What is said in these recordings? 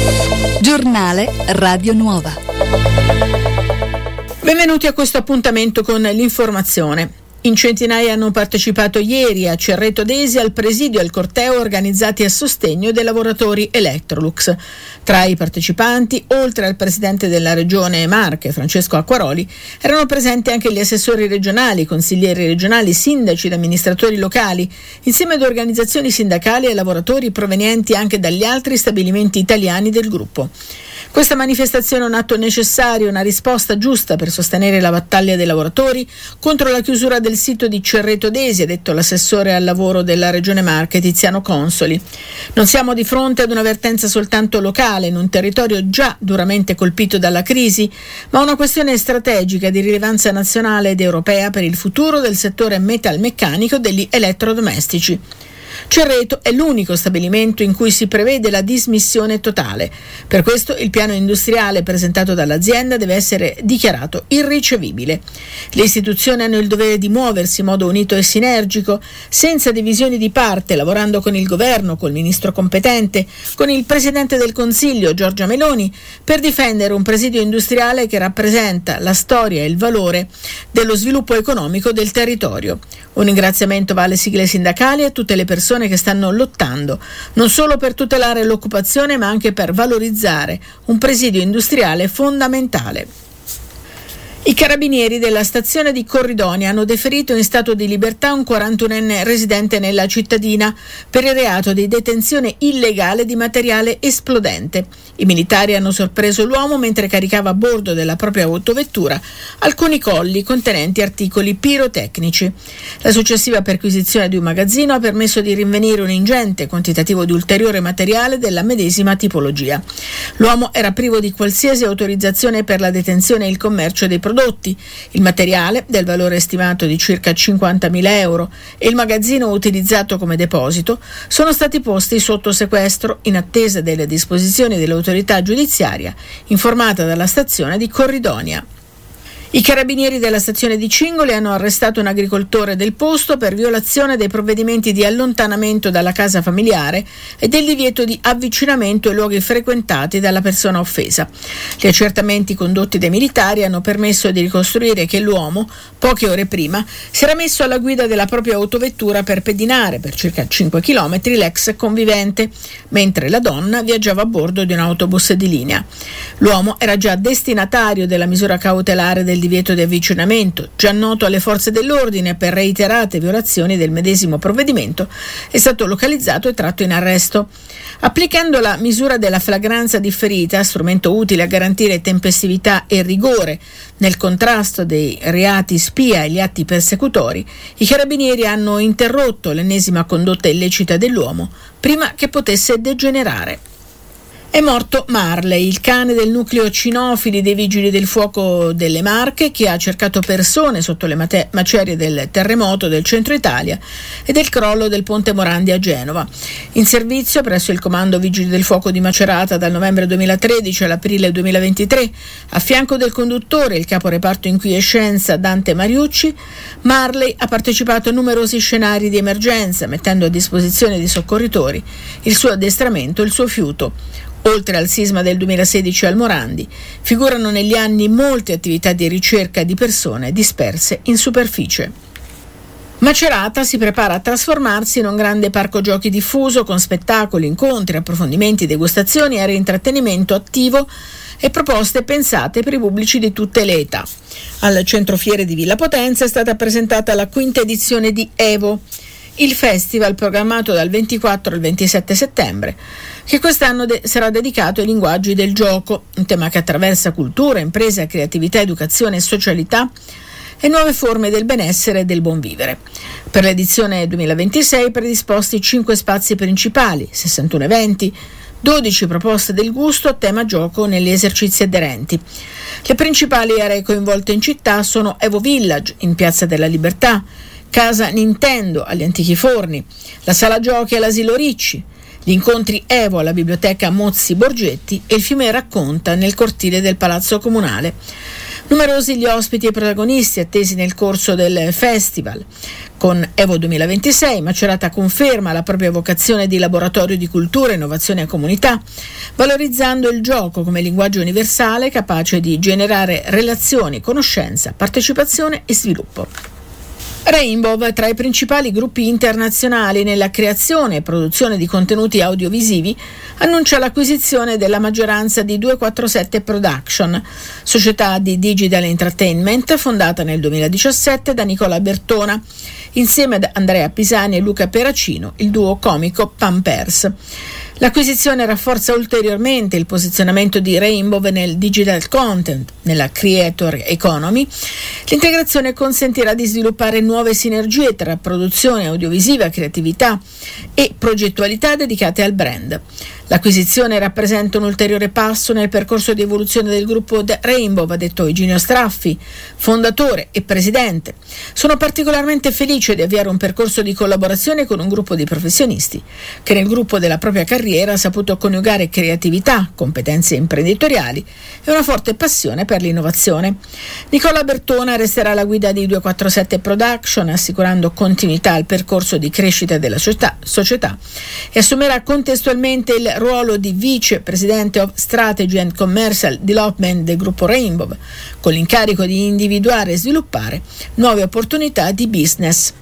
Giornale Radio Nuova. Benvenuti a questo appuntamento con l'informazione. In centinaia hanno partecipato ieri a Cerreto d'Esi al presidio e al corteo organizzati a sostegno dei lavoratori Electrolux. Tra i partecipanti, oltre al presidente della regione Marche, Francesco Acquaroli, erano presenti anche gli assessori regionali, consiglieri regionali, sindaci ed amministratori locali, insieme ad organizzazioni sindacali e lavoratori provenienti anche dagli altri stabilimenti italiani del gruppo. Questa manifestazione è un atto necessario, una risposta giusta per sostenere la battaglia dei lavoratori contro la chiusura del sito di Cerreto d'Esi, ha detto l'assessore al lavoro della Regione Marche, Tiziano Consoli. Non siamo di fronte ad una vertenza soltanto locale, in un territorio già duramente colpito dalla crisi, ma una questione strategica di rilevanza nazionale ed europea per il futuro del settore metalmeccanico degli elettrodomestici. Cerreto è l'unico stabilimento in cui si prevede la dismissione totale. Per questo il piano industriale presentato dall'azienda deve essere dichiarato irricevibile. Le istituzioni hanno il dovere di muoversi in modo unito e sinergico, senza divisioni di parte, lavorando con il governo, col ministro competente, con il presidente del Consiglio, Giorgia Meloni, per difendere un presidio industriale che rappresenta la storia e il valore dello sviluppo economico del territorio. Un ringraziamento va alle sigle sindacali e a tutte le persone che stanno lottando, non solo per tutelare l'occupazione, ma anche per valorizzare un presidio industriale fondamentale. I carabinieri della stazione di Corridonia hanno deferito in stato di libertà un 41enne residente nella cittadina per il reato di detenzione illegale di materiale esplodente. I militari hanno sorpreso l'uomo mentre caricava a bordo della propria autovettura alcuni colli contenenti articoli pirotecnici. La successiva perquisizione di un magazzino ha permesso di rinvenire un ingente quantitativo di ulteriore materiale della medesima tipologia. L'uomo era privo di qualsiasi autorizzazione per la detenzione e il commercio dei prodotti. Il materiale, del valore stimato di circa 50.000 euro, e il magazzino utilizzato come deposito sono stati posti sotto sequestro in attesa delle disposizioni dell'autorità giudiziaria informata dalla stazione di Corridonia. I carabinieri della stazione di Cingoli hanno arrestato un agricoltore del posto per violazione dei provvedimenti di allontanamento dalla casa familiare e del divieto di avvicinamento ai luoghi frequentati dalla persona offesa. Gli accertamenti condotti dai militari hanno permesso di ricostruire che l'uomo, poche ore prima, si era messo alla guida della propria autovettura per pedinare per circa 5 km l'ex convivente, mentre la donna viaggiava a bordo di un autobus di linea. L'uomo era già destinatario della misura cautelare del divieto di avvicinamento, già noto alle forze dell'ordine per reiterate violazioni del medesimo provvedimento, è stato localizzato e tratto in arresto. Applicando la misura della flagranza differita, strumento utile a garantire tempestività e rigore nel contrasto dei reati spia e gli atti persecutori, i carabinieri hanno interrotto l'ennesima condotta illecita dell'uomo prima che potesse degenerare. È morto Marley, il cane del nucleo cinofili dei Vigili del Fuoco delle Marche, che ha cercato persone sotto le macerie del terremoto del centro Italia e del crollo del Ponte Morandi a Genova. In servizio presso il Comando Vigili del Fuoco di Macerata dal novembre 2013 all'aprile 2023, a fianco del conduttore, il capo reparto in quiescenza Dante Mariucci, Marley ha partecipato a numerosi scenari di emergenza, mettendo a disposizione dei soccorritori il suo addestramento e il suo fiuto. Oltre al sisma del 2016 al Morandi, figurano negli anni molte attività di ricerca di persone disperse in superficie. Macerata si prepara a trasformarsi in un grande parco giochi diffuso con spettacoli, incontri, approfondimenti, degustazioni, aree intrattenimento attivo e proposte pensate per i pubblici di tutte le età. Al Centro Fiere di Villa Potenza è stata presentata la 5ª edizione di Evo, il festival programmato dal 24 al 27 settembre, che quest'anno sarà dedicato ai linguaggi del gioco, un tema che attraversa cultura, impresa, creatività, educazione e socialità e nuove forme del benessere e del buon vivere. Per l'edizione 2026 predisposti 5 spazi principali, 61 eventi, 12 proposte del gusto a tema gioco negli esercizi aderenti. Le principali aree coinvolte in città sono Evo Village in Piazza della Libertà, Casa Nintendo agli Antichi Forni, la Sala Giochi all'Asilo Ricci, gli incontri Evo alla Biblioteca Mozzi Borgetti e il Fiume Racconta nel cortile del Palazzo Comunale. Numerosi gli ospiti e protagonisti attesi nel corso del festival, Con Evo 2026 Macerata conferma la propria vocazione di laboratorio di cultura, innovazione e comunità, valorizzando il gioco come linguaggio universale capace di generare relazioni, conoscenza, partecipazione e sviluppo. Rainbow, tra i principali gruppi internazionali nella creazione e produzione di contenuti audiovisivi, annuncia l'acquisizione della maggioranza di 247 Production, società di digital entertainment fondata nel 2017 da Nicola Bertona, insieme ad Andrea Pisani e Luca Peracino, il duo comico Pampers. L'acquisizione rafforza ulteriormente il posizionamento di Rainbow nel digital content, nella creator economy. L'integrazione consentirà di sviluppare nuove sinergie tra produzione audiovisiva, creatività e progettualità dedicate al brand. L'acquisizione rappresenta un ulteriore passo nel percorso di evoluzione del gruppo Rainbow, ha detto Eugenio Straffi, fondatore e presidente. Sono particolarmente felice di avviare un percorso di collaborazione con un gruppo di professionisti che nel gruppo della propria carriera ha saputo coniugare creatività, competenze imprenditoriali e una forte passione per l'innovazione. Nicola Bertona resterà alla guida di 247 Production, assicurando continuità al percorso di crescita della società e assumerà contestualmente il ruolo di Vice Presidente of Strategy and Commercial Development del gruppo Rainbow, con l'incarico di individuare e sviluppare nuove opportunità di business.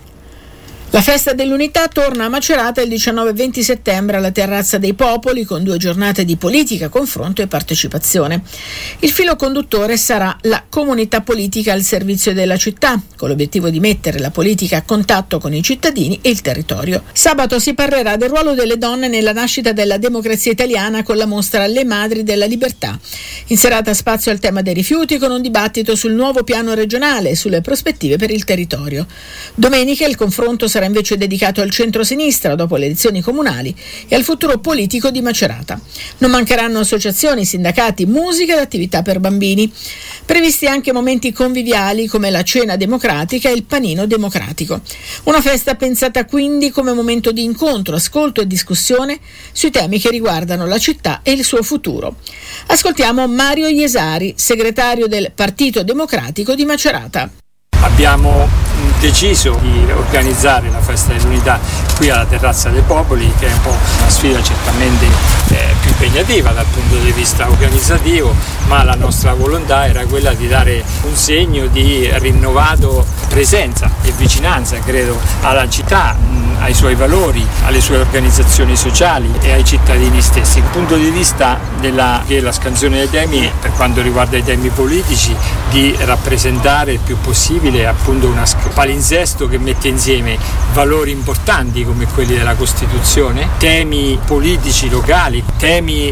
La festa dell'unità torna a Macerata il 19 e 20 settembre alla Terrazza dei Popoli con 2 giornate di politica, confronto e partecipazione. Il filo conduttore sarà la comunità politica al servizio della città, con l'obiettivo di mettere la politica a contatto con i cittadini e il territorio. Sabato si parlerà del ruolo delle donne nella nascita della democrazia italiana con la mostra Le Madri della Libertà. In serata spazio al tema dei rifiuti con un dibattito sul nuovo piano regionale e sulle prospettive per il territorio. Domenica il confronto sarà invece dedicato al centro-sinistra dopo le elezioni comunali e al futuro politico di Macerata. Non mancheranno associazioni, sindacati, musica ed attività per bambini. Previsti anche momenti conviviali come la cena democratica e il panino democratico. Una festa pensata quindi come momento di incontro, ascolto e discussione sui temi che riguardano la città e il suo futuro. Ascoltiamo Mario Iesari, segretario del Partito Democratico di Macerata. Abbiamo deciso di organizzare la festa dell'unità qui alla Terrazza dei Popoli, che è un po' una sfida certamente più impegnativa dal punto di vista organizzativo, ma la nostra volontà era quella di dare un segno di rinnovato presenza e vicinanza, credo, alla città, ai suoi valori, alle sue organizzazioni sociali e ai cittadini stessi. Dal punto di vista della scansione dei temi, per quanto riguarda i temi politici, di rappresentare il più possibile appunto una palinsesto che mette insieme valori importanti come quelli della Costituzione, temi politici locali, temi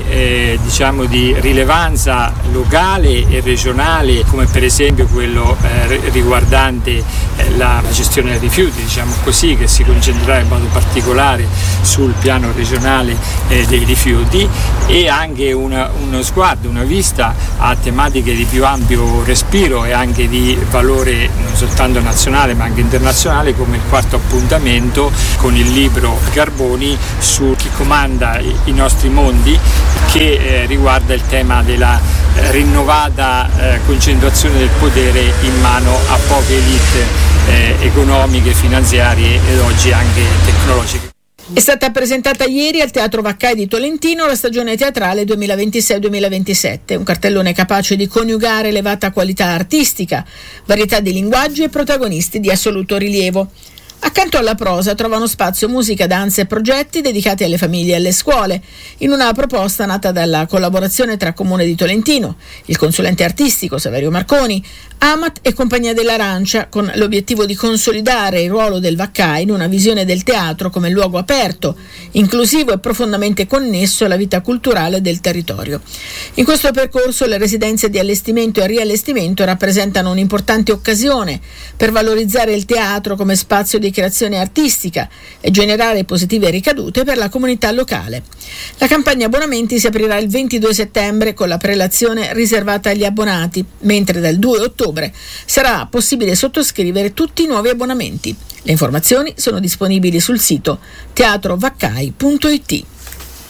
di rilevanza locale e regionale, come per esempio quello riguardante la gestione dei rifiuti, diciamo così, che si concentrerà in modo particolare sul piano regionale dei rifiuti, e anche uno sguardo, una vista a tematiche di più ampio respiro e anche di valore non soltanto nazionale ma anche internazionale, come il quarto appuntamento con il libro Carboni su chi comanda i nostri mondi, che riguarda il tema della rinnovata concentrazione del potere in mano a poche elite economiche, finanziarie ed oggi anche tecnologiche. È stata presentata ieri al Teatro Vaccai di Tolentino la stagione teatrale 2026-2027, un cartellone capace di coniugare elevata qualità artistica, varietà di linguaggi e protagonisti di assoluto rilievo. Accanto alla prosa trovano spazio musica, danze e progetti dedicati alle famiglie e alle scuole, in una proposta nata dalla collaborazione tra Comune di Tolentino, il consulente artistico Saverio Marconi, Amat e Compagnia dell'Arancia, con l'obiettivo di consolidare il ruolo del Vaccai in una visione del teatro come luogo aperto, inclusivo e profondamente connesso alla vita culturale del territorio. In questo percorso le residenze di allestimento e riallestimento rappresentano un'importante occasione per valorizzare il teatro come spazio di creazione artistica e generare positive ricadute per la comunità locale. La campagna abbonamenti si aprirà il 22 settembre con la prelazione riservata agli abbonati, mentre dal 2 ottobre sarà possibile sottoscrivere tutti i nuovi abbonamenti. Le informazioni sono disponibili sul sito teatrovaccai.it.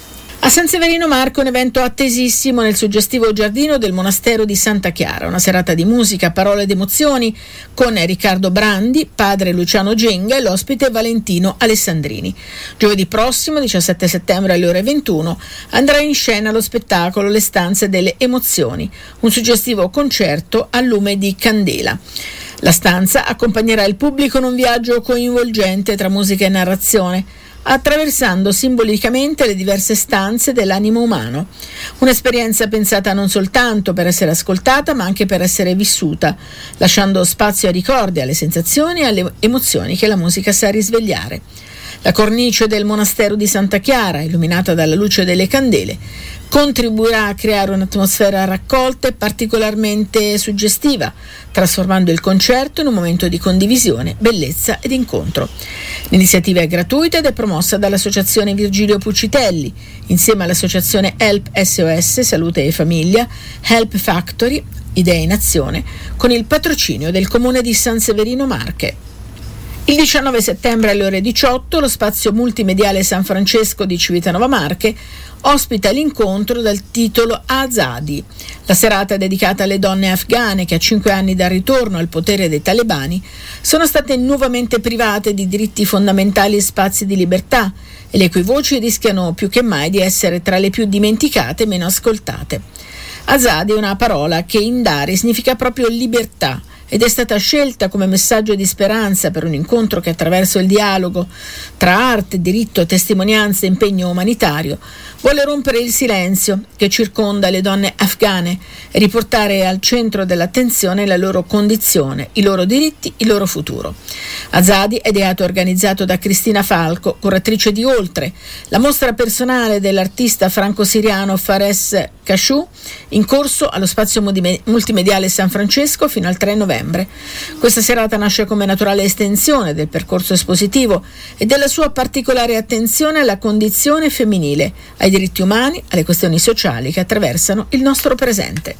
A San Severino Marche un evento attesissimo nel suggestivo giardino del monastero di Santa Chiara, una serata di musica, parole ed emozioni con Riccardo Brandi, padre Luciano Genga e l'ospite Valentino Alessandrini. Giovedì prossimo, 17 settembre alle ore 21, andrà in scena lo spettacolo Le stanze delle emozioni, un suggestivo concerto al lume di candela. La stanza accompagnerà il pubblico in un viaggio coinvolgente tra musica e narrazione, attraversando simbolicamente le diverse stanze dell'animo umano. Un'esperienza pensata non soltanto per essere ascoltata, ma anche per essere vissuta, lasciando spazio ai ricordi, alle sensazioni e alle emozioni che la musica sa risvegliare. La cornice del monastero di Santa Chiara, illuminata dalla luce delle candele, contribuirà a creare un'atmosfera raccolta e particolarmente suggestiva, trasformando il concerto in un momento di condivisione, bellezza ed incontro. L'iniziativa è gratuita ed è promossa dall'Associazione Virgilio Puccitelli, insieme all'Associazione Help SOS Salute e Famiglia, Help Factory, Idee in Azione, con il patrocinio del Comune di San Severino Marche. Il 19 settembre alle ore 18 lo spazio multimediale San Francesco di Civitanova Marche ospita l'incontro dal titolo Azadi. La serata è dedicata alle donne afghane che a 5 anni dal ritorno al potere dei talebani sono state nuovamente private di diritti fondamentali e spazi di libertà e le cui voci rischiano più che mai di essere tra le più dimenticate e meno ascoltate. Azadi è una parola che in Dari significa proprio libertà ed è stata scelta come messaggio di speranza per un incontro che attraverso il dialogo tra arte, diritto, testimonianza e impegno umanitario vuole rompere il silenzio che circonda le donne afghane e riportare al centro dell'attenzione la loro condizione, i loro diritti, il loro futuro. Azadi è ideato e organizzato da Cristina Falco, curatrice di Oltre, la mostra personale dell'artista franco-siriano Fares Kashou, in corso allo spazio multimediale San Francesco fino al 3 novembre. Questa serata nasce come naturale estensione del percorso espositivo e della sua particolare attenzione alla condizione femminile, ai diritti umani, alle questioni sociali che attraversano il nostro presente.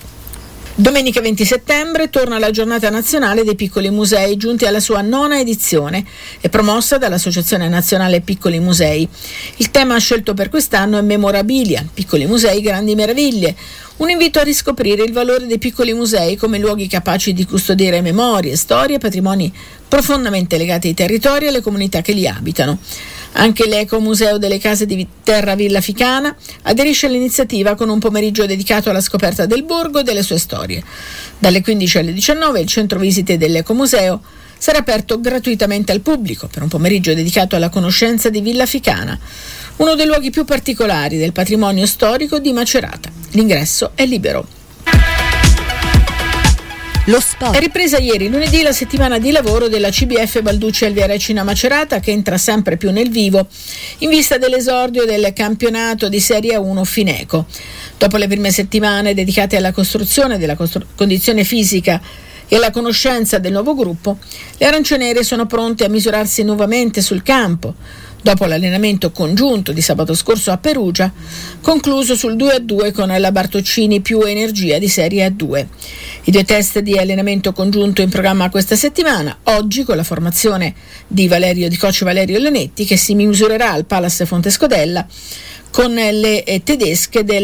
Domenica 20 settembre torna la giornata nazionale dei piccoli musei, giunti alla sua 9ª edizione e promossa dall'Associazione Nazionale Piccoli Musei. Il tema scelto per quest'anno è Memorabilia, piccoli musei, grandi meraviglie. Un invito a riscoprire il valore dei piccoli musei come luoghi capaci di custodire memorie, storie e patrimoni profondamente legati ai territori e alle comunità che li abitano. Anche l'Ecomuseo delle Case di Terra Villa Ficana aderisce all'iniziativa con un pomeriggio dedicato alla scoperta del borgo e delle sue storie. Dalle 15 alle 19 il centro visite dell'Ecomuseo sarà aperto gratuitamente al pubblico per un pomeriggio dedicato alla conoscenza di Villa Ficana, uno dei luoghi più particolari del patrimonio storico di Macerata. L'ingresso è libero. Lo sport. È ripresa ieri, lunedì, la settimana di lavoro della CBF Balducci Alviarecina Macerata, che entra sempre più nel vivo in vista dell'esordio del campionato di Serie 1 Fineco. Dopo le prime settimane dedicate alla costruzione della condizione fisica e alla conoscenza del nuovo gruppo, le arancionere sono pronte a misurarsi nuovamente sul campo, dopo l'allenamento congiunto di sabato scorso a Perugia, concluso sul 2-2 con la Bartoccini più Energia di Serie A2. I 2 test di allenamento congiunto in programma questa settimana, oggi con la formazione di coach Valerio Leonetti, che si misurerà al Palace Fontescodella con le tedesche del